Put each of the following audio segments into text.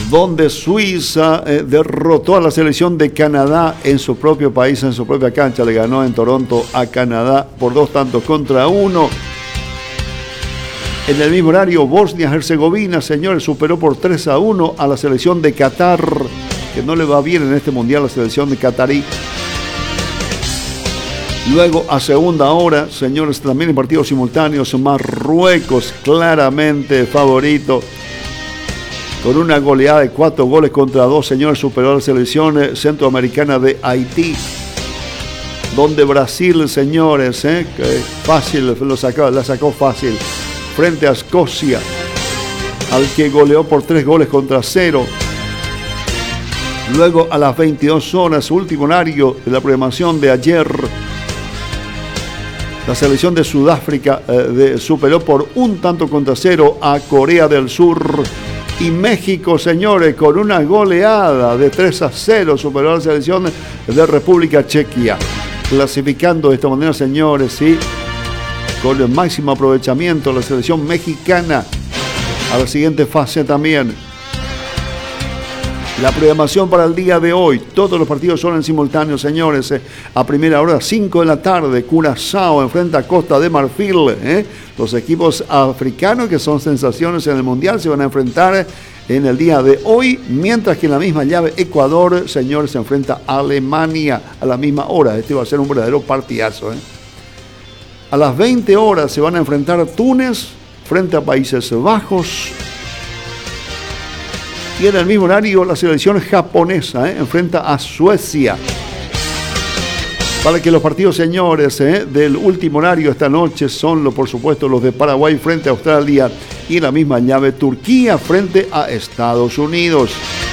donde Suiza derrotó a la selección de Canadá en su propio país, en su propia cancha. Le ganó en Toronto a Canadá por 2-1. En el mismo horario, Bosnia-Herzegovina, señores, superó por 3-1 a la selección de Qatar, que no le va bien en este mundial la selección de Qatarí. Luego, a segunda hora, señores, también en partidos simultáneos, Marruecos claramente favorito, con una goleada de 4-2, señores, superó a la selección centroamericana de Haití, donde Brasil, señores, fácil, la sacó fácil, frente a Escocia, al que goleó por 3-0. Luego, a las 22 horas, último horario de la programación de ayer, la selección de Sudáfrica superó por 1-0 a Corea del Sur. Y México, señores, con una goleada de 3-0, superó a la selección de República Chequia. Clasificando de esta manera, señores, sí, con el máximo aprovechamiento, la selección mexicana a la siguiente fase también. La programación para el día de hoy, todos los partidos son en simultáneo, señores. A primera hora, 5 de la tarde, Curazao enfrenta a Costa de Marfil. Los equipos africanos que son sensaciones en el Mundial se van a enfrentar en el día de hoy, mientras que en la misma llave Ecuador, señores, se enfrenta a Alemania a la misma hora. Este va a ser un verdadero partidazo. A las 20 horas se van a enfrentar Túnez frente a Países Bajos. Y en el mismo horario, la selección japonesa enfrenta a Suecia. Para que los partidos, señores, del último horario esta noche son, por supuesto, los de Paraguay frente a Australia y en la misma llave Turquía frente a Estados Unidos.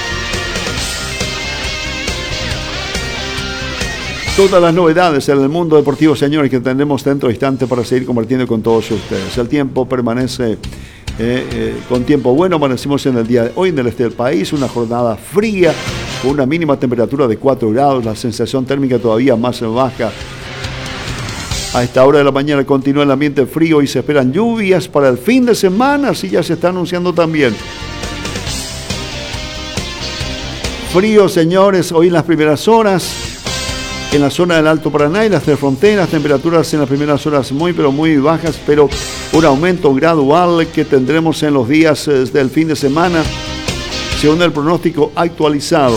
Todas las novedades en el mundo deportivo, señores, que tendremos dentro de instantes para seguir compartiendo con todos ustedes. El tiempo permanece con tiempo bueno. Amanecimos en el día de hoy en el este del país, una jornada fría con una mínima temperatura de 4 grados, la sensación térmica todavía más baja. A esta hora de la mañana continúa el ambiente frío y se esperan lluvias para el fin de semana, así ya se está anunciando también. Frío, señores, hoy en las primeras horas en la zona del Alto Paraná y las tres fronteras, temperaturas en las primeras horas muy pero muy bajas, pero un aumento gradual que tendremos en los días del fin de semana, según el pronóstico actualizado.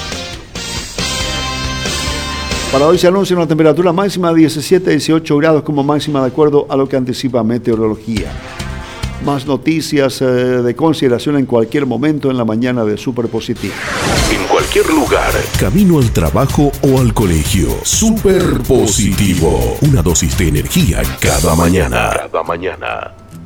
Para hoy se anuncia una temperatura máxima de 17-18 grados como máxima de acuerdo a lo que anticipa meteorología. Más noticias de consideración en cualquier momento en la mañana de Superpositivo. En cualquier lugar, camino al trabajo o al colegio. Superpositivo. Una dosis de energía cada mañana.